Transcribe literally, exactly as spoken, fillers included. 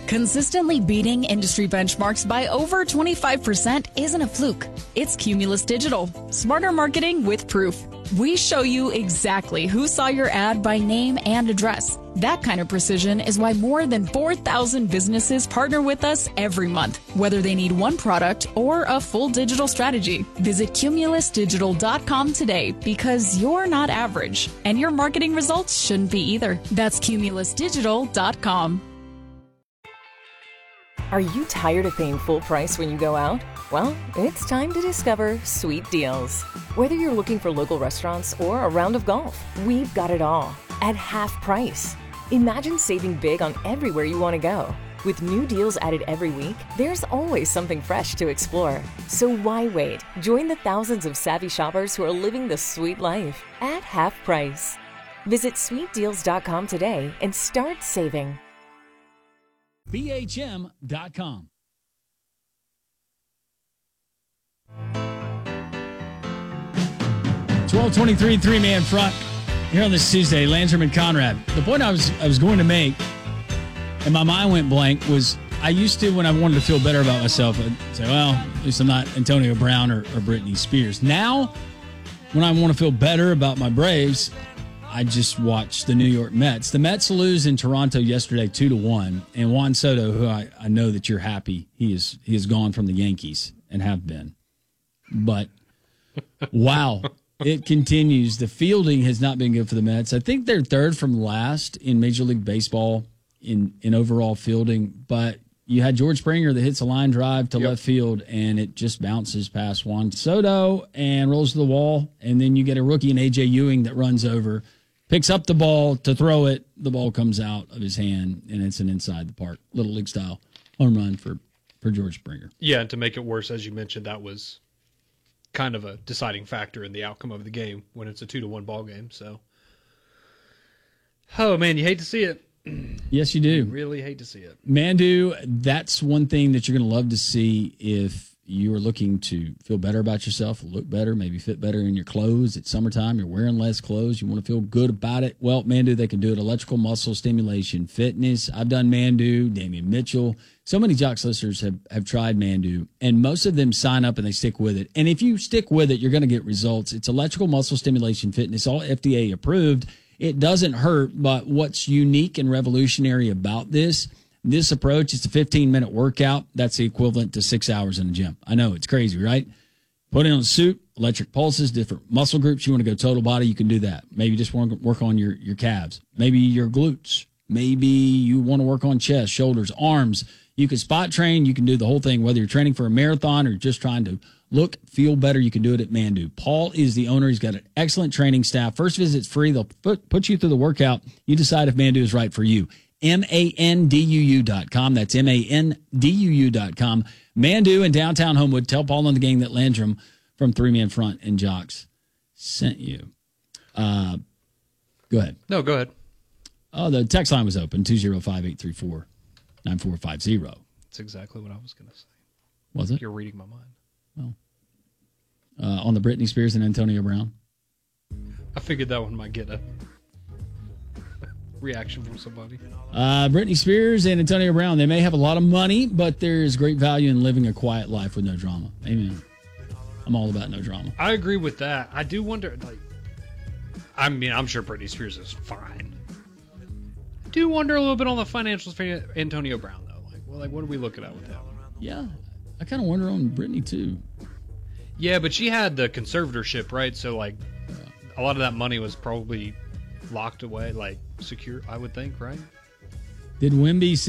Consistently beating industry benchmarks by over twenty-five percent isn't a fluke. It's Cumulus Digital. Smarter marketing with proof. We show you exactly who saw your ad by name and address. That kind of precision is why more than four thousand businesses partner with us every month, whether they need one product or a full digital strategy. Visit cumulus digital dot com today because you're not average, and your marketing results shouldn't be either. That's cumulus digital dot com. Are you tired of paying full price when you go out? Well, it's time to discover Sweet Deals. Whether you're looking for local restaurants or a round of golf, we've got it all at half price. Imagine saving big on everywhere you want to go. With new deals added every week, there's always something fresh to explore. So why wait? Join the thousands of savvy shoppers who are living the sweet life at half price. Visit sweet deals dot com today and start saving. B H M dot com. twelve twenty-three, three-man front here on this Tuesday. Landrum and Conrad. The point I was I was going to make, and my mind went blank, was I used to, when I wanted to feel better about myself, I'd say, well, at least I'm not Antonio Brown or, or Britney Spears. Now, when I want to feel better about my Braves, I just watched the New York Mets. The Mets lose in Toronto yesterday two to one, and Juan Soto, who I, I know that you're happy, he is he is gone from the Yankees and have been. But wow, it continues. The fielding has not been good for the Mets. I think they're third from last in Major League Baseball in, in overall fielding, but you had George Springer that hits a line drive to yep. left field, and it just bounces past Juan Soto and rolls to the wall, and then you get a rookie in A J Ewing that runs over, picks up the ball to throw it. The ball comes out of his hand, and it's an inside the park, Little League style home run for, for George Springer. Yeah, and to make it worse, as you mentioned, that was kind of a deciding factor in the outcome of the game when it's a two to one ball game. So, oh man, you hate to see it. Yes, you do. You really hate to see it. Mandu, that's one thing that you're going to love to see if you are looking to feel better about yourself, look better, maybe fit better in your clothes. It's summertime. You're wearing less clothes. You want to feel good about it. Well, Mandu, they can do it. Electrical muscle stimulation, fitness. I've done Mandu, Damian Mitchell. So many Jocks listeners have, have tried Mandu, and most of them sign up and they stick with it. And if you stick with it, you're going to get results. It's electrical muscle stimulation fitness, all F D A approved. It doesn't hurt, but what's unique and revolutionary about this This approach, it's a fifteen-minute workout. That's the equivalent to six hours in the gym. I know, it's crazy, right? Put in a suit, electric pulses, different muscle groups. You want to go total body, you can do that. Maybe just want to work on your, your calves. Maybe your glutes. Maybe you want to work on chest, shoulders, arms. You can spot train. You can do the whole thing, whether you're training for a marathon or just trying to look, feel better. You can do it at Mandu. Paul is the owner. He's got an excellent training staff. First visit's free. They'll put, put you through the workout. You decide if Mandu is right for you. M A N D U U dot com. That's M A N D U U dot com. Mandu in downtown Homewood. Tell Paul and the gang that Landrum from Three Man Front and Jocks sent you. Uh, go ahead. No, go ahead. Oh, the text line was open, two oh five, eight three four, nine four five zero. That's exactly what I was going to say. Was it? You're reading my mind. Well, uh, on the Britney Spears and Antonio Brown? I figured that one might get a reaction from somebody. Uh, Britney Spears and Antonio Brown, they may have a lot of money, but there's great value in living a quiet life with no drama. Amen. I'm all about no drama. I agree with that. I do wonder, like, I mean, I'm sure Britney Spears is fine. I do wonder a little bit on the financials for Antonio Brown, though. Like, well, like, what are we looking at with him? Yeah, I kind of wonder on Britney, too. Yeah, but she had the conservatorship, right? So, like, uh, a lot of that money was probably locked away, like, secure, I would think, right? Did Wemby